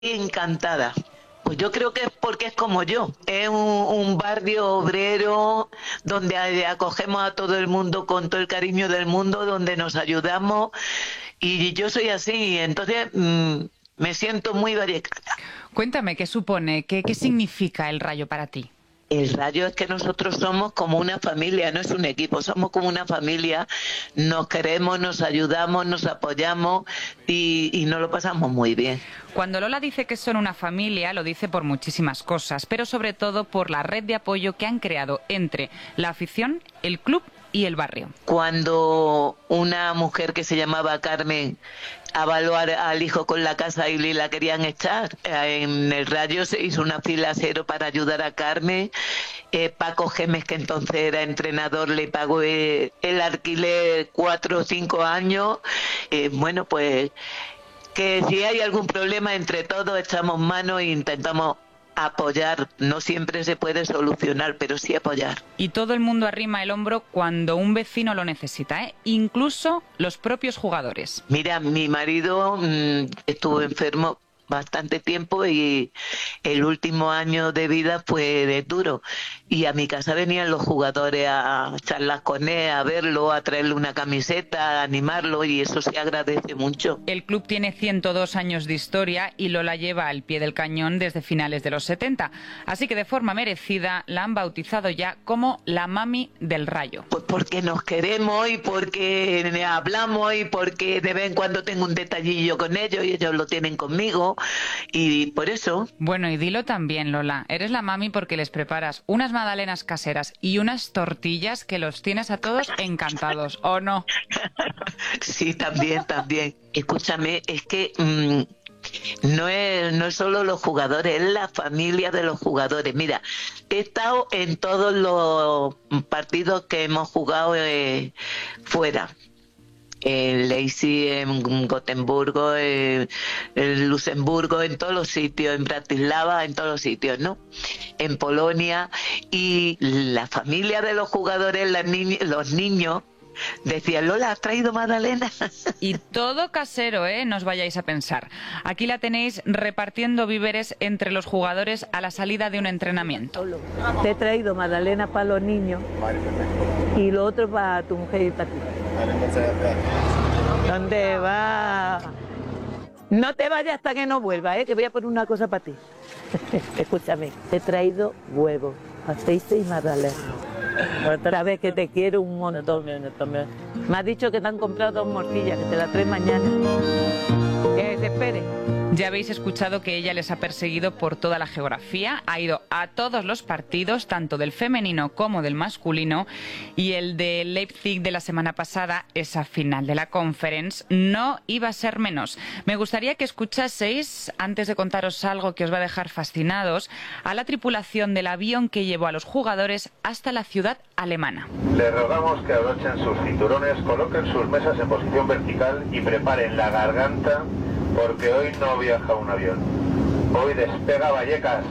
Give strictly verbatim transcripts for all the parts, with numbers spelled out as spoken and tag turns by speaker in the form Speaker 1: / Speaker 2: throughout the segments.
Speaker 1: Encantada. Pues yo creo que es porque es como yo. Es un, un barrio obrero donde acogemos a todo el mundo con todo el cariño del mundo, donde nos ayudamos y yo soy así, entonces mmm, me siento muy variegada.
Speaker 2: Cuéntame, ¿qué supone, qué, qué significa el Rayo para ti?
Speaker 1: El Rayo es que nosotros somos como una familia, no es un equipo, somos como una familia, nos queremos, nos ayudamos, nos apoyamos y, y nos lo pasamos muy bien.
Speaker 2: Cuando Lola dice que son una familia, lo dice por muchísimas cosas, pero sobre todo por la red de apoyo que han creado entre la afición, el club y el barrio.
Speaker 1: Cuando una mujer que se llamaba Carmen avaló al hijo con la casa y la querían echar, en el Rayo se hizo una fila cero para ayudar a Carmen. eh, Paco Gémez, que entonces era entrenador, le pagó eh, el alquiler cuatro o cinco años. Eh, bueno, pues que si hay algún problema entre todos echamos mano e intentamos apoyar. No siempre se puede solucionar, pero sí apoyar.
Speaker 2: Y todo el mundo arrima el hombro cuando un vecino lo necesita, ¿eh? Incluso los propios jugadores.
Speaker 1: Mira, mi marido mmm, estuvo enfermo bastante tiempo y el último año de vida fue de duro, y a mi casa venían los jugadores a charlar con él, a verlo, a traerle una camiseta, a animarlo, y eso se agradece mucho.
Speaker 2: El club tiene ciento dos años de historia y Lola lleva al pie del cañón desde finales de los setenta, así que de forma merecida la han bautizado ya como la mami del Rayo.
Speaker 1: Pues porque nos queremos y porque hablamos y porque de vez en cuando tengo un detallillo con ellos y ellos lo tienen conmigo. Y por eso...
Speaker 2: Bueno, y dilo también, Lola, eres la mami porque les preparas unas magdalenas caseras y unas tortillas que los tienes a todos encantados, ¿o no?
Speaker 1: Sí, también, también. Escúchame, es que... Mmm... No es, no es solo los jugadores, es la familia de los jugadores. Mira, he estado en todos los partidos que hemos jugado eh, fuera. En Leipzig, en Gotemburgo, en, en Luxemburgo, en todos los sitios, en Bratislava, en todos los sitios, ¿no? En Polonia. Y la familia de los jugadores, las ni los niños, decía, Lola, ¿has traído magdalena?
Speaker 2: Y todo casero, ¿eh? No os vayáis a pensar. Aquí la tenéis repartiendo víveres entre los jugadores a la salida de un entrenamiento.
Speaker 3: Te he traído magdalena para los niños y lo otro para tu mujer y para ti. ¿Dónde va? No te vayas hasta que no vuelva, ¿eh? Que voy a poner una cosa para ti. Escúchame, te he traído huevos, aceite y magdalena. Otra vez que te quiero un montón. También. Me has dicho que te han comprado dos morcillas, que te las traes mañana. Que se espere.
Speaker 2: Ya habéis escuchado que ella les ha perseguido por toda la geografía, ha ido a todos los partidos, tanto del femenino como del masculino, y el de Leipzig de la semana pasada, esa final de la Conference, no iba a ser menos. Me gustaría que escuchaseis, antes de contaros algo que os va a dejar fascinados, a la tripulación del avión que llevó a los jugadores hasta la ciudad alemana.
Speaker 4: Les rogamos que abrochen sus cinturones, coloquen sus mesas en posición vertical y preparen la garganta, porque hoy no viaja un avión. Hoy despega Vallecas.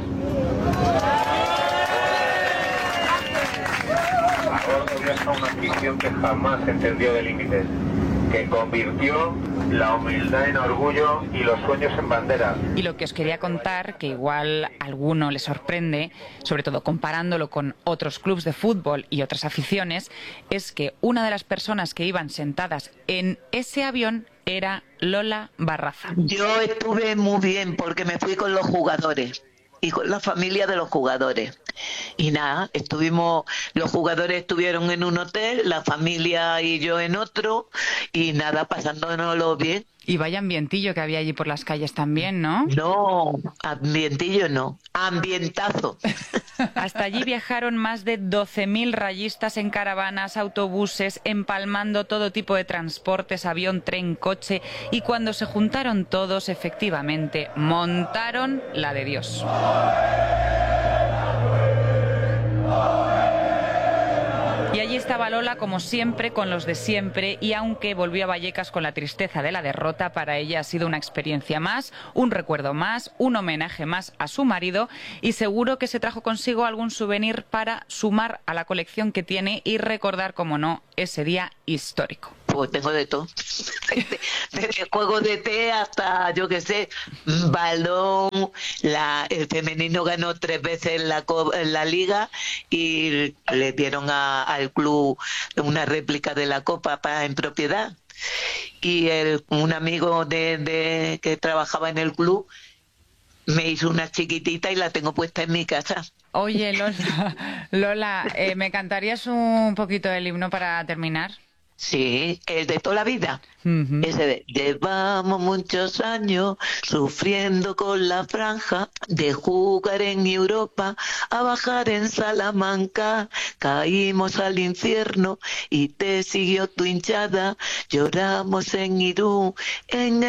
Speaker 4: A bordo viaja una afición que jamás entendió de límites, que convirtió la humildad en orgullo y los sueños en bandera.
Speaker 2: Y lo que os quería contar, que igual a alguno le sorprende, sobre todo comparándolo con otros clubes de fútbol y otras aficiones, es que una de las personas que iban sentadas en ese avión era Lola Barraza.
Speaker 1: Yo estuve muy bien porque me fui con los jugadores y con la familia de los jugadores. Y nada, estuvimos, los jugadores estuvieron en un hotel, la familia y yo en otro, y nada, pasándonoslo bien.
Speaker 2: Y vaya ambientillo que había allí por las calles también, ¿no?
Speaker 1: No, ambientillo no, ambientazo.
Speaker 2: Hasta allí viajaron más de doce mil rayistas en caravanas, autobuses, empalmando todo tipo de transportes, avión, tren, coche, y cuando se juntaron todos, efectivamente, montaron la de Dios. Y allí estaba Lola, como siempre, con los de siempre, y aunque volvió a Vallecas con la tristeza de la derrota, para ella ha sido una experiencia más, un recuerdo más, un homenaje más a su marido, y seguro que se trajo consigo algún souvenir para sumar a la colección que tiene y recordar, como no, ese día histórico.
Speaker 1: Pues tengo de todo. Desde juegos de té hasta, yo qué sé, balón. La, el femenino ganó tres veces en la, en la liga y le dieron a, al club una réplica de la copa para, en propiedad. Y el, un amigo de, de que trabajaba en el club me hizo una chiquitita y la tengo puesta en mi casa.
Speaker 2: Oye, Lola, Lola eh, ¿me cantarías un poquito el himno para terminar?
Speaker 1: Sí, el de toda la vida.
Speaker 2: Uh-huh.
Speaker 1: Ese de llevamos muchos años sufriendo con la franja de jugar en Europa a bajar en Salamanca. Caímos al infierno y te siguió tu hinchada. Lloramos en Irún, en